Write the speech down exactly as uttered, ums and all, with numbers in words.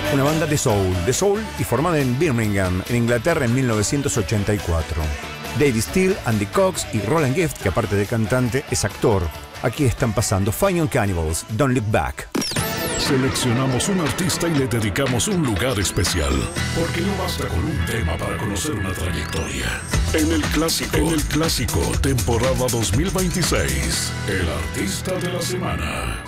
una banda de soul, de soul y formada en Birmingham, en Inglaterra en mil novecientos ochenta y cuatro. David Steele, Andy Cox y Roland Gift, que aparte de cantante es actor. Aquí están pasando Final Cannibals, Don't Look Back. Seleccionamos un artista y le dedicamos un lugar especial, porque no basta con un tema para conocer una trayectoria. En el clásico, en el clásico, temporada dos mil veintiséis, el artista de la semana.